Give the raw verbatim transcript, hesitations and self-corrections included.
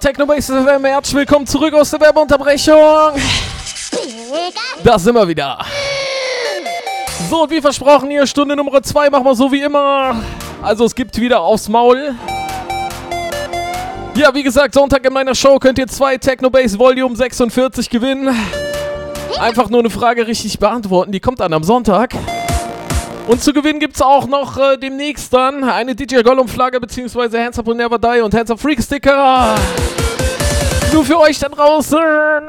Technobase F M. Herzlich willkommen zurück aus der Werbeunterbrechung. Da sind wir wieder. So, und wie versprochen hier, Stunde Nummer zwei machen wir so wie immer. Also es gibt wieder aufs Maul. Ja, wie gesagt, Sonntag in meiner Show könnt ihr zwei Technobase Volume sechsundvierzig gewinnen. Einfach nur eine Frage richtig beantworten, die kommt dann am Sonntag. Und zu gewinnen gibt es auch noch äh, demnächst dann eine D J Gollum Flagge bzw. Hands Up Will Never Die und Hands Up Freak Sticker. Nur für euch da draußen.